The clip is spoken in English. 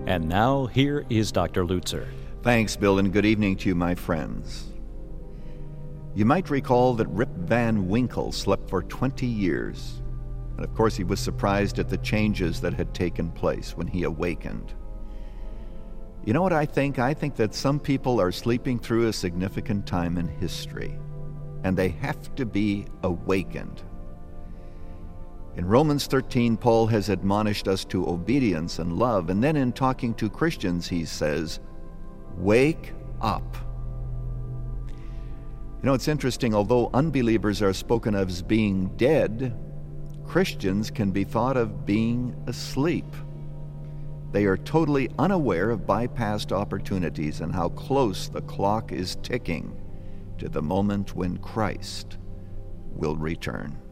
And now, here is Dr. Lutzer. Thanks, Bill, and good evening to you, my friends. You might recall that Rip Van Winkle slept for 20 years. And of course, he was surprised at the changes that had taken place when he awakened. You know what I think? I think that some people are sleeping through a significant time in history, and they have to be awakened. In Romans 13, Paul has admonished us to obedience and love, and then in talking to Christians, he says, wake up. You know, it's interesting, although unbelievers are spoken of as being dead, Christians can be thought of being asleep. They are totally unaware of bypassed opportunities and how close the clock is ticking to the moment when Christ will return.